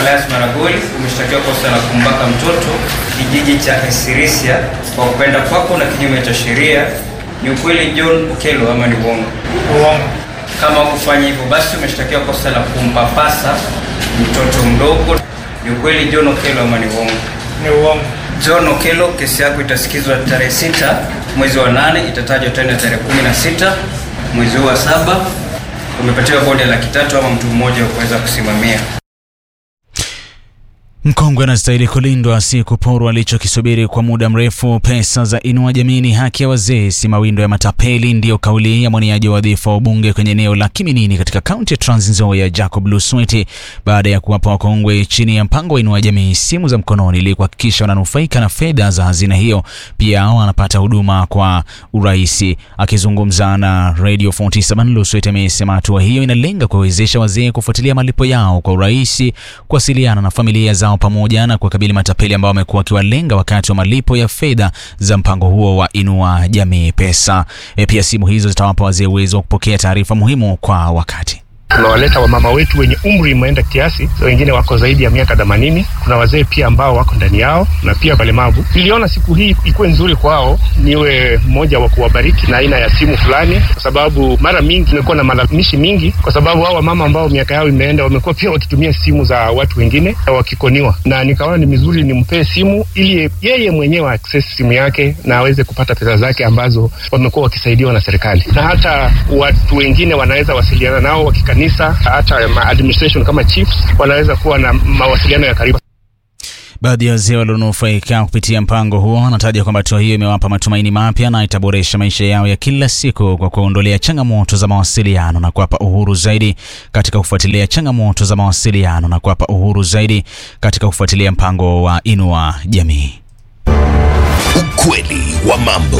alias Maragoli umeshtakiwa kosa la kumbaka mtoto kijiji cha Esirisia kwa kupenda kwako na kinyume cha sheria. Ni ukweli John Okello ama ni uongo? Uongo. Kama kufanya hivyo basi umeshtakiwa kosa la kumpapasa mtoto mdogo. Ni ukweli John Okello ama ni uongo? Ni uongo. John Okello, kesi yako itasikizwa tarehe 6 mwezi wa 8, itatajwa tena tarehe 16 mwezi wa 7. Umepatiwa bodi ya $300,000 ama mtu mmoja wa kuweza kusimamia. Mkongwe anastahili kulindwa, si kuporwa alichokisubiri kwa muda mrefu. Pesa za Inua Jamii ni haki ya wazee, si mawindo ya matapeli, ndiyo kauli ya mwaniaji wa wadhifa wa ubunge kwenye eneo la Kiminini katika kaunti ya Trans Nzoia, Jacob Lusweti, baada ya kuwapa wakongwe chini ya mpango wa Inua Jamii simu za mkononi ili kuhakikisha wananufaika na fedha za hazina hiyo. Pia wanapata huduma kwa urahisi. Akizungumza na Radio 47, Lusweti amesema hatua hiyo inalenga kuwawezesha wazee kufuatilia malipo yao kwa urahisi, kuwasiliana na familia zao pamoja na kukabili matapeli ambao wamekuwa wakiwalenga wakati wa malipo ya fedha za mpango huo wa Inua Jamii Pesa. Pia simu hizo zitawapa wazee uwezo wa kupokea taarifa muhimu kwa wakati. Tunawaleta wamama wetu wenye umri umeenda kiasi, wengine wako zaidi ya miaka 80. Kuna wazee pia ambao wako ndani yao na pia walemavu. Niliona siku hii ikuwe nzuri kwao, niwe mmoja wa kuwabariki na aina ya simu fulani, kwa sababu mara mingi tumekuwa na malalamishi mingi, kwa sababu hao wamama ambao miaka yao imeenda wamekuwa pia wakitumia simu za watu wengine wakikoniwa, na nikaona ni vizuri nimpee simu ili yeye mwenyewe access simu yake na aweze kupata pesa zake ambazo wamekuwa wakisaidiwa na serikali. Na hata watu wengine wanaweza wasiliana nao wakikanisa, hata administration kama chiefs wanaweza kuwa na mawasiliano ya karibu. Baadhi ya wazee walionufaika kupitia mpango huo wanataja kwamba hatua hiyo imewapa matumaini mapya na itaboresha maisha yao ya kila siku kwa kuondolea changamoto za mawasiliano na kuwapa uhuru zaidi katika kufuatilia mpango wa Inua Jamii. Ukweli wa mambo.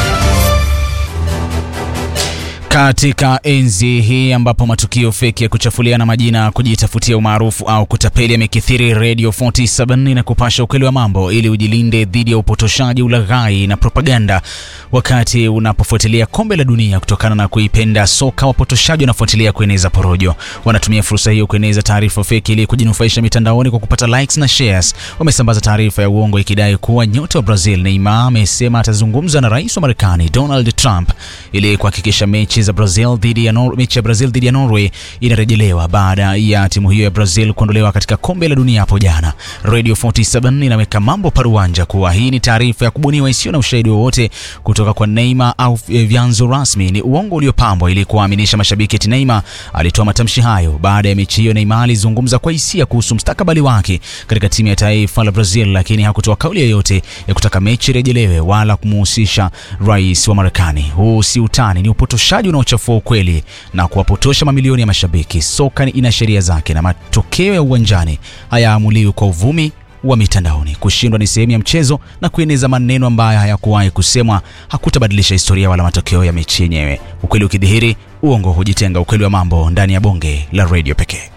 Katika enzi hii ambapo matukio feki ya kuchafuliana majina, kujitafutia umaarufu au kutapeli yamekithiri, Radio 47 inakupasha ukweli wa mambo ili ujilinde dhidi ya upotoshaji, ulaghai na propaganda. Wakati unapofuatilia kombe la dunia kutokana na kuipenda soka, wapotoshaji wanafuatilia kueneza porojo. Wanatumia fursa hiyo kueneza taarifa feki ili kujinufaisha mitandaoni kwa kupata likes na shares. Wamesambaza taarifa ya uongo ikidai kuwa nyota wa Brazil Neymar amesema atazungumza na rais wa Marekani Donald Trump ili kuhakikisha mechi ya Brazil dhidi ya Norway inarejelewa baada ya timu hiyo ya Brazil kuondolewa katika kombe la dunia hapo jana. Radio 47 inaweka mambo paruanja kuwa hii ni taarifa ya kubuniwa isiyo na ushahidi wowote kutoka kwa Neymar au vyanzo rasmi. Ni uongo uliopambwa ili kuwaaminisha mashabiki eti Neymar alitoa matamshi hayo. Baada ya mechi hiyo, Neymar alizungumza kwa hisia kuhusu mustakabali wake katika timu ya taifa la Brazil, lakini hakutoa kauli yoyote ya kutaka mechi rejelewe wala kumhusisha rais wa Marekani. Huu si utani, ni upotoshaji unaochafua ukweli na kuwapotosha mamilioni ya mashabiki. Soka ina sheria zake na matokeo ya uwanjani hayaamuliwi kwa uvumi wa mitandaoni. Kushindwa ni sehemu ya mchezo na kueneza maneno ambayo hayakuwahi kusemwa hakutabadilisha historia wala matokeo ya mechi yenyewe. Ukweli ukidhihiri, uongo hujitenga. Ukweli wa mambo ndani ya bonge la radio pekee.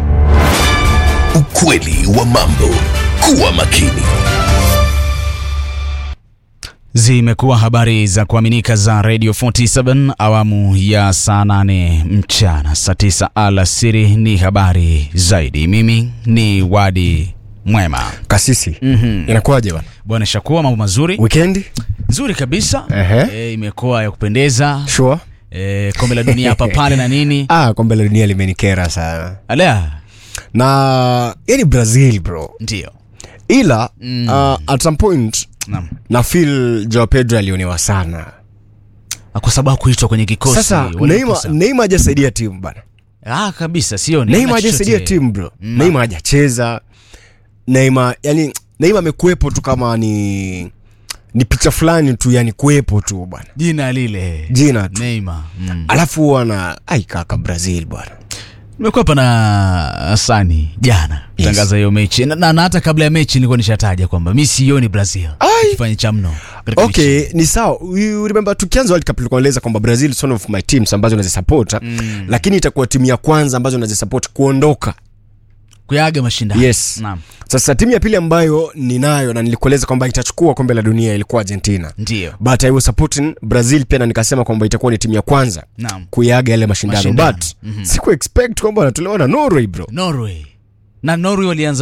Ukweli wa mambo. Kuwa makini. Zimekuwa habari za kuaminika za Radio 47 awamu ya saa 8 mchana. Saa 9 alasiri ni habari zaidi. Mimi ni Wadi Mwema. Kasisi, inakuwaje bwana? Bwana Shakua, mambo mazuri? Weekend? Nzuri kabisa. Imekuwa ya kupendeza. Sure. Kombe la dunia hapa pale na nini? Kombe la dunia limenikera sana. Alea. Na yani Brazil bro. Ndio. Ila at some point na feel Joao Pedro alionewa sana. Kwa sababu kuitwa kwenye kikosi. Sasa Neymar hajasaidia timu bana. Kabisa sio ni. Neymar hajasaidia timu bro. Neymar hajacheza. Neymar amekuepo tu kama ni picha fulani tu, yani kuepo tu bwana. Jina tu. Neymar. Alafu wana kaka Brazil bwana. Nimekuwa hapa na Hasani jana tangaza hiyo mechi na hata kabla ya mechi nilikuwa nishataja kwamba mimi sioni Brazil ikifanya cha mno. Okay, ni sawa. You remember tukianza World Cup tulikueleza kwamba Brazil is one of my teams ambazo nazisupport, lakini itakuwa timu ya kwanza ambazo nazisupport kuondoka kuyaga mashindano. Yes. Naam. Sasa timu ya pili ambayo ninayo na nilikueleza kwamba itachukua kombe la dunia ilikuwa Argentina. Ndio. But I was supporting Brazil pia, na nikasema kwamba itakuwa ni timu ya kwanza kuyaga yale mashindano. But siku expect kwamba wanatolewa na Norway bro. Na Norway walianza